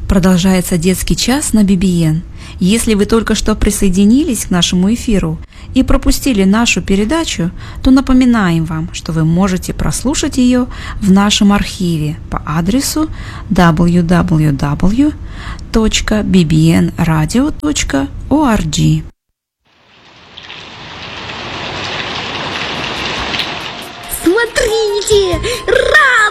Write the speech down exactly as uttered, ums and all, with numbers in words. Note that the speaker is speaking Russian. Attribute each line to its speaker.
Speaker 1: Продолжается детский час на би би эн. Если вы только что присоединились к нашему эфиру и пропустили нашу передачу, то напоминаем вам, что вы можете прослушать ее в нашем архиве по адресу дабл ю дабл ю дабл ю точка би би эн радио точка орг.
Speaker 2: Смотрите!